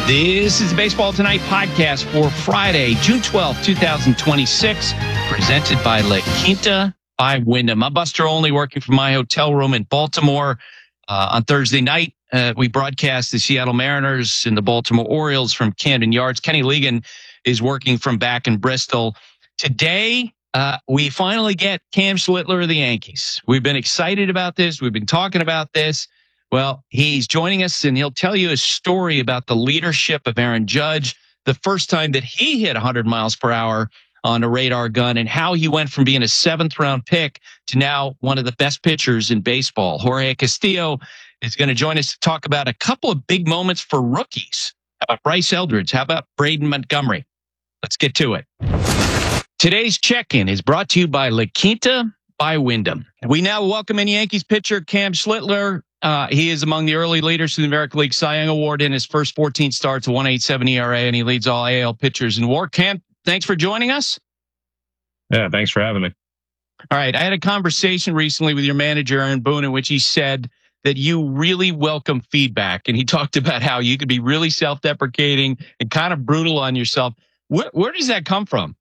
This is the Baseball Tonight podcast for Friday, June 12th, 2026, presented by La Quinta by Wyndham. I'm Buster Olney, working from my hotel room in Baltimore. On Thursday night, we broadcast the Seattle Mariners and the Baltimore Orioles from Camden Yards. Kenny Ligon is working from back in Bristol. Today, we finally get Cam Schlittler of the Yankees. We've been excited about this. We've been talking about this. Well, he's joining us, and he'll tell you a story about the leadership of Aaron Judge, the first time that he hit 100 miles per hour on a radar gun, and how he went from being a seventh-round pick to now one of the best pitchers in baseball. Jorge Castillo is going to join us to talk about a couple of big moments for rookies. How about Bryce Eldridge? How about Braden Montgomery? Let's get to it. Today's check-in is brought to you by La Quinta by Wyndham. We now welcome in Yankees pitcher Cam Schlittler. He is among the early leaders to the American League Cy Young Award in his first 14 starts, a 1.87 ERA, and he leads all AL pitchers in WAR. Cam, thanks for joining us. Yeah, thanks for having me. All right. I had a conversation recently with your manager, Aaron Boone, in which he said that you really welcome feedback. And he talked about how you could be really self-deprecating and kind of brutal on yourself. Where does that come from?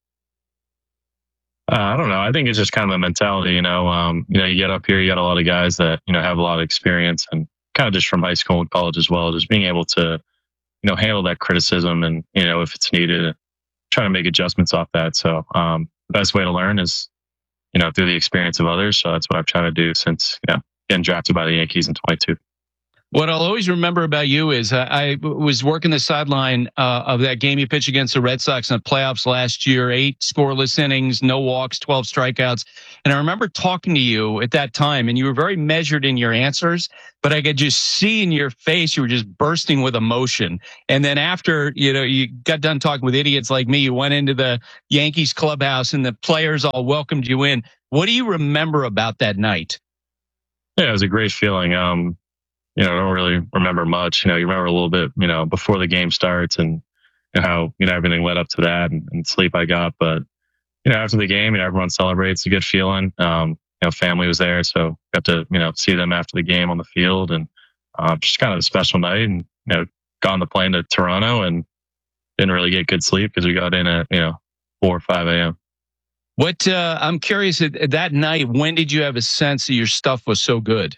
I don't know. I think it's just kind of a mentality, you get up here, you got a lot of guys that, have a lot of experience, and kind of just from high school and college as well, just being able to, handle that criticism and, if it's needed, try to make adjustments off that. So, the best way to learn is, through the experience of others. So that's what I've tried to do since, getting drafted by the Yankees in 22. What I'll always remember about you is I was working the sideline of that game you pitched against the Red Sox in the playoffs last year, 8 scoreless innings, no walks, 12 strikeouts. And I remember talking to you at that time, and you were very measured in your answers, but I could just see in your face, you were just bursting with emotion. And then after, you got done talking with idiots like me, you went into the Yankees clubhouse and the players all welcomed you in. What do you remember about that night? Yeah, it was a great feeling. I don't really remember much. You remember a little bit, before the game starts and how, everything led up to that and sleep I got. But, after the game, everyone celebrates, a good feeling. Family was there, so got to, see them after the game on the field, and just kind of a special night. And, got on the plane to Toronto and didn't really get good sleep because we got in at, 4 or 5 a.m. What, I'm curious, at that night, when did you have a sense that your stuff was so good?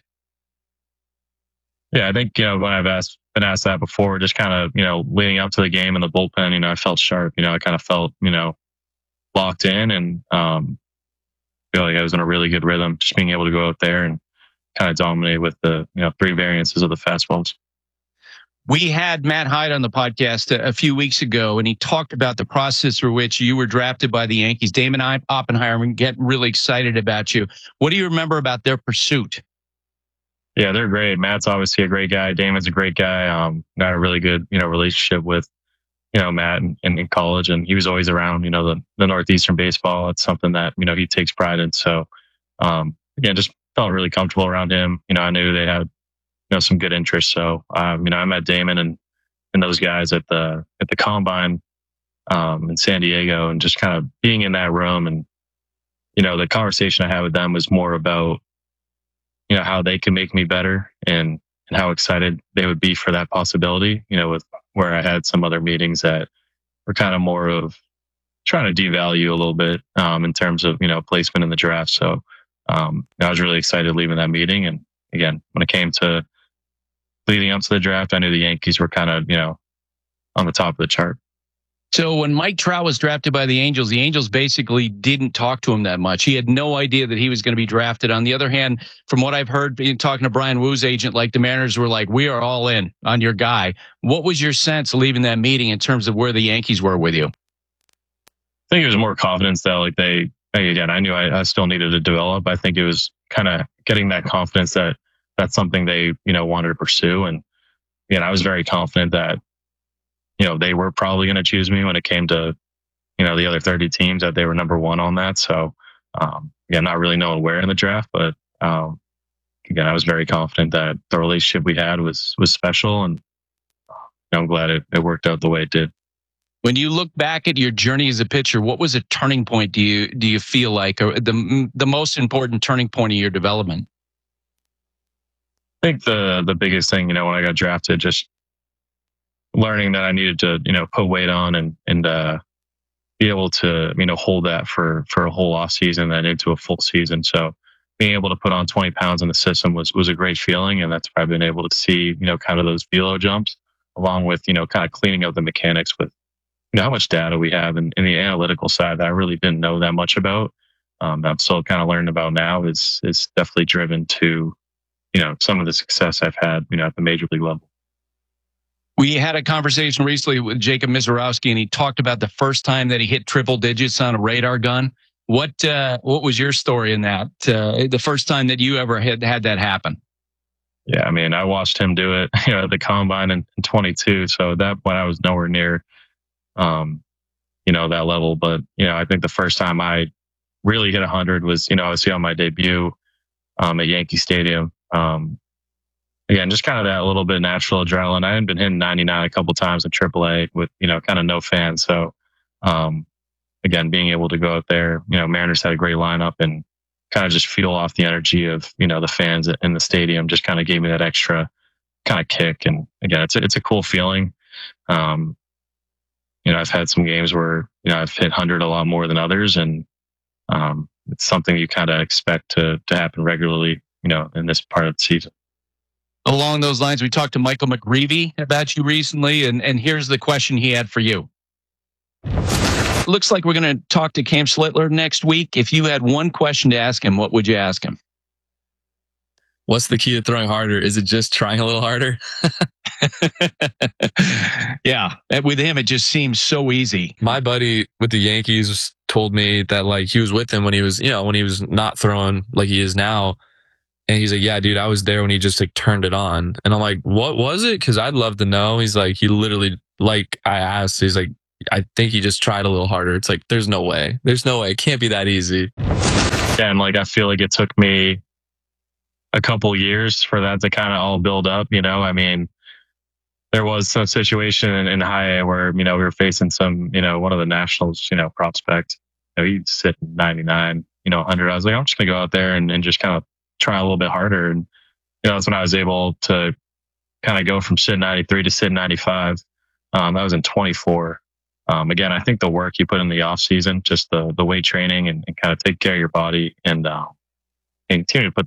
Yeah, I think, when I've been asked that before, just kind of, leading up to the game in the bullpen, I felt sharp, I kind of felt, locked in, and feel like I was in a really good rhythm, just being able to go out there and kind of dominate with the, 3 variances of the fastballs. We had Matt Hyde on the podcast a few weeks ago, and he talked about the process through which you were drafted by the Yankees. Damon Oppenheimer get really excited about you. What do you remember about their pursuit? Yeah, they're great. Matt's obviously a great guy. Damon's a great guy. Got a really good, relationship with, Matt in college, and he was always around, the Northeastern baseball. It's something that, he takes pride in. So, again, just felt really comfortable around him. I knew they had, some good interests. So, I met Damon and those guys at the combine, in San Diego, and just kind of being in that room, and, the conversation I had with them was more about, how they can make me better, and how excited they would be for that possibility, with where I had some other meetings that were kind of more of trying to devalue a little bit, in terms of, placement in the draft. So, I was really excited leaving that meeting. And again, when it came to leading up to the draft, I knew the Yankees were kind of, on the top of the chart. So when Mike Trout was drafted by the Angels basically didn't talk to him that much. He had no idea that he was going to be drafted. On the other hand, from what I've heard, talking to Brian Woo's agent, like the Mariners were like, we are all in on your guy. What was your sense leaving that meeting in terms of where the Yankees were with you? I think it was more confidence that again, I knew I still needed to develop. I think it was kind of getting that confidence that that's something they, wanted to pursue. And again, I was very confident that, they were probably going to choose me when it came to, the other 30 teams, that they were number one on that. So, not really knowing where in the draft, but, again, I was very confident that the relationship we had was special, and I'm glad it worked out the way it did. When you look back at your journey as a pitcher, what was a turning point do you feel like, or the most important turning point of your development? I think the biggest thing, when I got drafted, just learning that I needed to, put weight on and be able to, hold that for a whole off season and into a full season. So being able to put on 20 pounds in the system was a great feeling. And that's why I've been able to see, kind of those velo jumps along with, kind of cleaning up the mechanics with, how much data we have in the analytical side that I really didn't know that much about. That I'm still kind of learning about now is definitely driven to, some of the success I've had, at the major league level. We had a conversation recently with Jacob Misiorowski, and he talked about the first time that he hit triple digits on a radar gun. What was your story in that? The first time that you ever had that happen? Yeah, I mean, I watched him do it, at the combine in 22. So that when I was nowhere near, that level. But I think the first time I really hit 100 was, obviously on my debut at Yankee Stadium. Again, just kind of that little bit of natural adrenaline. I hadn't been hitting 99 a couple times in AAA with, kind of no fans. So, again, being able to go out there, Mariners had a great lineup and kind of just feel off the energy of, the fans in the stadium just kind of gave me that extra kind of kick. And again, it's a cool feeling. I've had some games where, I've hit 100 a lot more than others. And, it's something you kind of expect to happen regularly, in this part of the season. Along those lines, we talked to Michael McGreevy about you recently, and here's the question he had for you. Looks like we're going to talk to Cam Schlittler next week. If you had one question to ask him, what would you ask him? What's the key to throwing harder? Is it just trying a little harder? Yeah, with him, it just seems so easy. My buddy with the Yankees told me that like he was with him when he was, when he was not throwing like he is now. And he's like, yeah, dude, I was there when he just like turned it on. And I'm like, what was it? Because I'd love to know. He's like, he literally, like I asked, he's like, I think he just tried a little harder. It's like, there's no way. There's no way. It can't be that easy. Yeah, and like I feel like it took me a couple years for that to kind of all build up. I mean, there was some situation in high A where, we were facing some, one of the Nationals, prospect. He'd sit 99, 100. I was like, I'm just going to go out there and just kind of try a little bit harder. And, that's when I was able to kind of go from sit 93 to sit 95. That was in 24. Again, I think the work you put in the off season, just the weight training and kind of take care of your body and continue to put